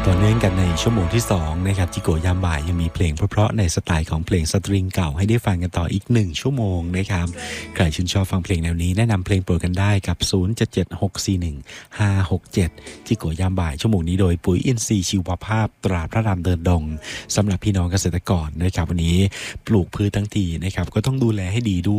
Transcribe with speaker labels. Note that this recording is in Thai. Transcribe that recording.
Speaker 1: ต่อเนื่องกันในชั่วโมงที่2นะครับจิโกยามบ่ายยังมีเพลงเพราะๆในสไตล์ของเพลงสตริงเก่าให้ได้ฟังกันต่ออีก1ชั่วโมงนะครับใครชื่นชอบฟังเพลงแนวนี้แนะนำเพลงโปรดกันได้กับ0776415567จิโกยามบ่ายชั่วโมงนี้โดยปุ๋ยอินทรีย์ชีวภาพตราพระรามเดินดงสำหรับพี่น้องเกษตรกรนะครับวันนี้ปลูกพืชทั้งทีนะครับก็ต้องดูแลให้ดีด้วย